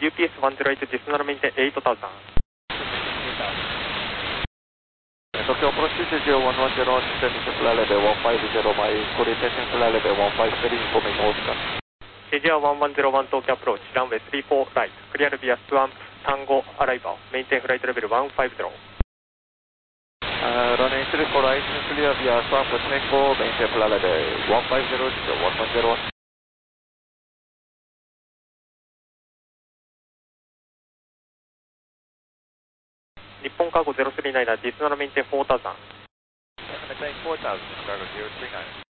UPS-108 Disnormente 8000. Tokyo Approach 0110, descending to flight level 150, my inquiry attention flight level 153, information Oscar. Asia 1101 Tokyo Approach, runway 34 right, clear via Swan Tango arrival, maintain flight level 150. Runway 34 right, clear via Swan Tango, maintain flight level 150, 110. Nippon Cargo 039 Disnoramente 4000. Maintain 4000, Chicago 039.